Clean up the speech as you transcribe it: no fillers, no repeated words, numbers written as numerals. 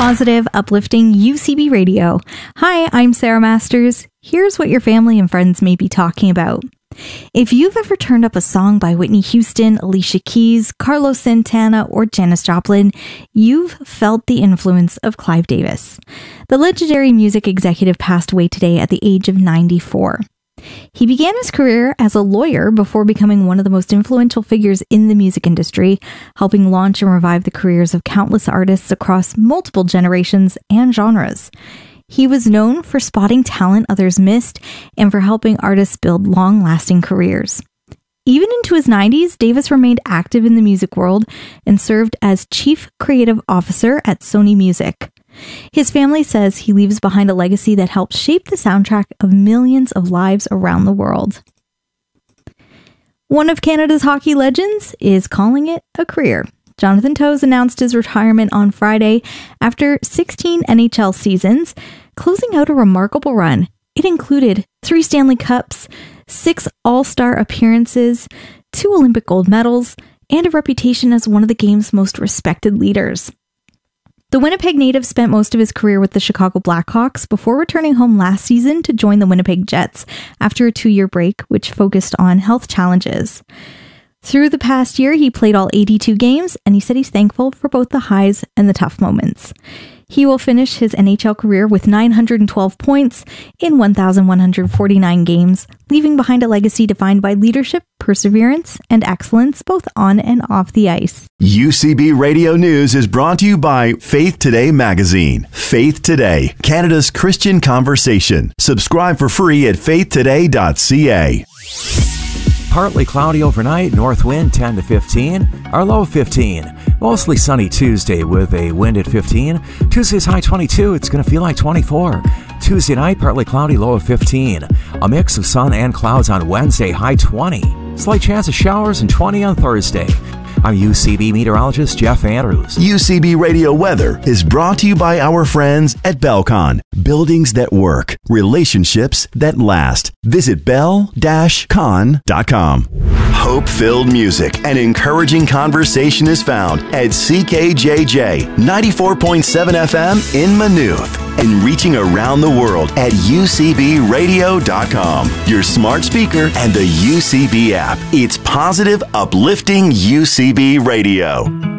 Positive, uplifting UCB Radio. Hi, I'm Sarah Masters. Here's what your family and friends may be talking about. If you've ever turned up a song by Whitney Houston, Alicia Keys, Carlos Santana, or Janis Joplin, you've felt the influence of Clive Davis. The legendary music executive passed away today at the age of 94. He began his career as a lawyer before becoming one of the most influential figures in the music industry, helping launch and revive the careers of countless artists across multiple generations and genres. He was known for spotting talent others missed and for helping artists build long-lasting careers. Even into his 90s, Davis remained active in the music world and served as Chief Creative Officer at Sony Music. His family says he leaves behind a legacy that helped shape the soundtrack of millions of lives around the world. One of Canada's hockey legends is calling it a career. Jonathan Toews announced his retirement on Friday after 16 NHL seasons, closing out a remarkable run. It included 3 Stanley Cups, 6 All-Star appearances, 2 Olympic gold medals, and a reputation as one of the game's most respected leaders. The Winnipeg native spent most of his career with the Chicago Blackhawks before returning home last season to join the Winnipeg Jets after a 2-year break, which focused on health challenges. Through the past year, he played all 82 games, and he said he's thankful for both the highs and the tough moments. He will finish his NHL career with 912 points in 1,149 games, leaving behind a legacy defined by leadership, perseverance, and excellence both on and off the ice. UCB Radio News is brought to you by Faith Today magazine. Faith Today, Canada's Christian conversation. Subscribe for free at faithtoday.ca. Partly cloudy overnight, north wind 10 to 15, our low 15. Mostly sunny Tuesday with a wind at 15. Tuesday's high 22, it's going to feel like 24. Tuesday night, partly cloudy, low of 15. A mix of sun and clouds on Wednesday, high 20. Slight chance of showers and 20 on Thursday. I'm UCB meteorologist Jeff Andrews. UCB Radio Weather is brought to you by our friends at Belcon. Buildings that work, relationships that last. Visit bell-con.com. Hope-filled music and encouraging conversation is found at CKJJ 94.7 FM in Maynooth and reaching around the world at UCBradio.com. Your smart speaker and the UCB app. It's positive, uplifting UCB Radio.